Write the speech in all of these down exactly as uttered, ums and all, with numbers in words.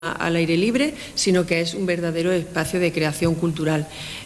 al aire libre, sino que es un verdadero espacio de creación cultural.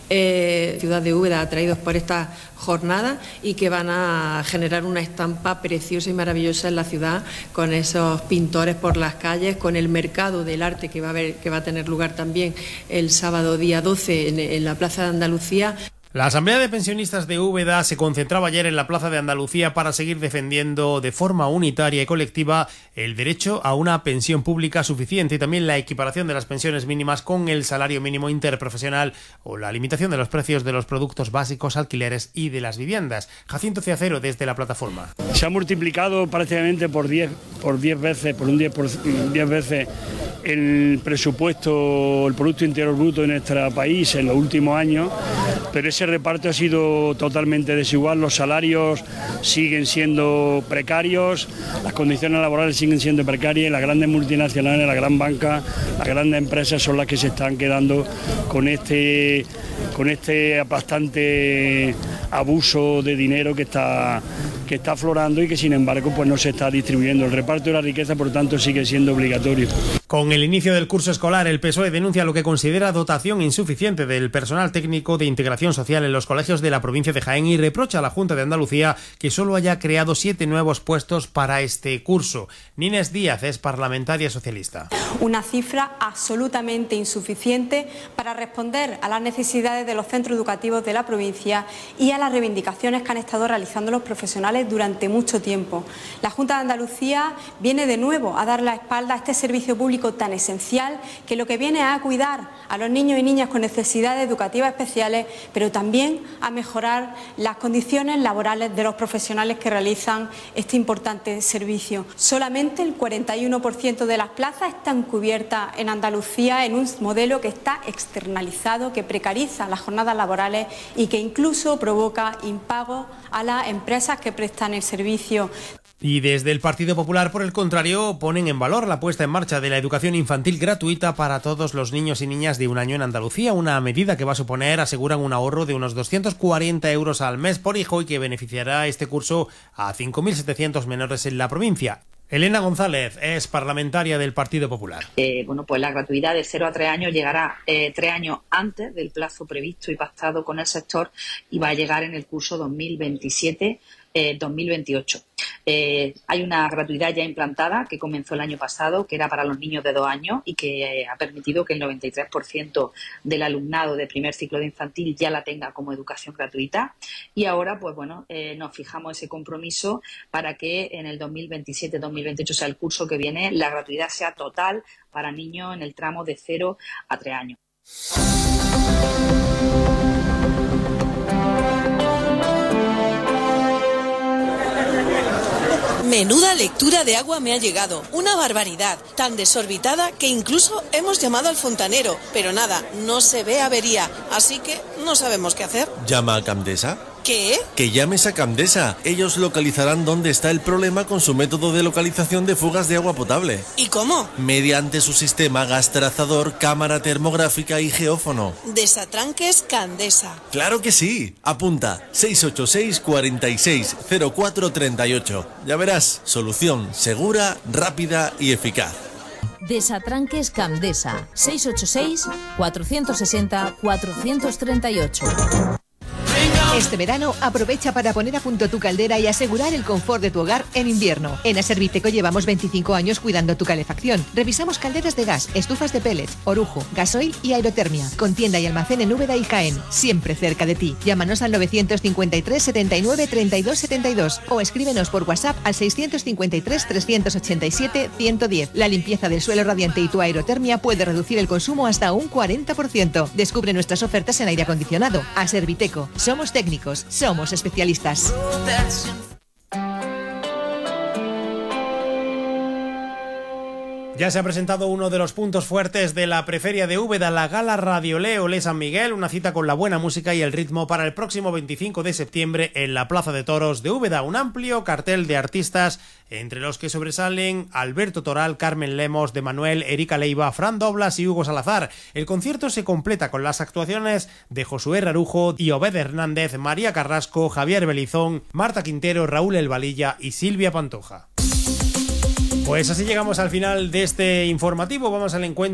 Eh, Ciudad de Úbeda, atraídos por esta jornada y que van a generar una estampa preciosa y maravillosa en la ciudad, con esos pintores por las calles, con el mercado del arte que va a haber, que va a tener lugar también el sábado día doce en, en la Plaza de Andalucía. La Asamblea de Pensionistas de Úbeda se concentraba ayer en la Plaza de Andalucía para seguir defendiendo de forma unitaria y colectiva el derecho a una pensión pública suficiente y también la equiparación de las pensiones mínimas con el salario mínimo interprofesional o la limitación de los precios de los productos básicos, alquileres y de las viviendas. Jacinto Ciacero desde la plataforma. Se ha multiplicado prácticamente por diez por diez veces, por un diez por diez veces el presupuesto, el Producto Interior Bruto de nuestro país en los últimos años, pero ese reparto ha sido totalmente desigual, los salarios siguen siendo precarios, las condiciones laborales siguen siendo precarias y las grandes multinacionales, la gran banca, las grandes empresas son las que se están quedando con este, con este aplastante abuso de dinero que está, que está aflorando y que sin embargo pues no se está distribuyendo. El reparto de la riqueza por tanto sigue siendo obligatorio. Con el inicio del curso escolar, el P S O E denuncia lo que considera dotación insuficiente del personal técnico de integración social en los colegios de la provincia de Jaén y reprocha a la Junta de Andalucía que solo haya creado siete nuevos puestos para este curso. Nines Díaz es parlamentaria socialista. Una cifra absolutamente insuficiente para responder a las necesidades de los centros educativos de la provincia y a las reivindicaciones que han estado realizando los profesionales durante mucho tiempo. La Junta de Andalucía viene de nuevo a dar la espalda a este servicio público tan esencial, que lo que viene es a cuidar a los niños y niñas con necesidades educativas especiales, pero también a mejorar las condiciones laborales de los profesionales que realizan este importante servicio. Solamente el cuarenta y uno por ciento de las plazas están cubiertas en Andalucía en un modelo que está externalizado, que precariza las jornadas laborales y que incluso provoca impagos a las empresas que prestan el servicio. Y desde el Partido Popular, por el contrario, ponen en valor la puesta en marcha de la educación infantil gratuita para todos los niños y niñas de un año en Andalucía, una medida que va a suponer, aseguran, un ahorro de unos doscientos cuarenta euros al mes por hijo y que beneficiará este curso a cinco mil setecientos menores en la provincia. Elena González es parlamentaria del Partido Popular. Eh, bueno, pues la gratuidad de cero a tres años llegará eh, tres años antes del plazo previsto y pactado con el sector y va a llegar en el curso dos mil veintisiete dos mil veintiocho. Eh, hay una gratuidad ya implantada que comenzó el año pasado, que era para los niños de dos años y que eh, ha permitido que el noventa y tres por ciento del alumnado de primer ciclo de infantil ya la tenga como educación gratuita. Y ahora, pues bueno, eh, nos fijamos ese compromiso para que en el dos mil veintisiete dos mil veintiocho, o sea, el curso que viene, la gratuidad sea total para niños en el tramo de cero a tres años. Menuda lectura de agua me ha llegado, una barbaridad, tan desorbitada que incluso hemos llamado al fontanero, pero nada, no se ve avería, así que no sabemos qué hacer. ¿Llama a Camdesa? ¿Qué? Que llames a Camdesa. Ellos localizarán dónde está el problema con su método de localización de fugas de agua potable. ¿Y cómo? Mediante su sistema gas trazador, cámara termográfica y geófono. Desatranques Candesa. ¡Claro que sí! Apunta seis ocho seis, cuarenta y seis, cero cuatro treinta y ocho. Ya verás, solución segura, rápida y eficaz. Desatranques Candesa. seis ocho seis, cuatrocientos sesenta, cuatrocientos treinta y ocho. Este verano aprovecha para poner a punto tu caldera y asegurar el confort de tu hogar en invierno. En Aserviteco llevamos veinticinco años cuidando tu calefacción. Revisamos calderas de gas, estufas de pellets, orujo, gasoil y aerotermia. Con tienda y almacén en Úbeda y Jaén, siempre cerca de ti. Llámanos al novecientos cincuenta y tres, setenta y nueve, treinta y dos setenta y dos o escríbenos por WhatsApp al seiscientos cincuenta y tres, trescientos ochenta y siete, ciento diez. La limpieza del suelo radiante y tu aerotermia puede reducir el consumo hasta un cuarenta por ciento. Descubre nuestras ofertas en aire acondicionado. Aserviteco. Somos técnicos, somos especialistas. Ya se ha presentado uno de los puntos fuertes de la preferia de Úbeda, la Gala Radiolé Olé San Miguel, una cita con la buena música y el ritmo para el próximo veinticinco de septiembre en la Plaza de Toros de Úbeda. Un amplio cartel de artistas, entre los que sobresalen Alberto Toral, Carmen Lemos, De Manuel, Erika Leiva, Fran Doblas y Hugo Salazar. El concierto se completa con las actuaciones de Josué Rarujo y Obed Hernández, María Carrasco, Javier Belizón, Marta Quintero, Raúl El Valilla y Silvia Pantoja. Pues así llegamos al final de este informativo. Vamos al encuentro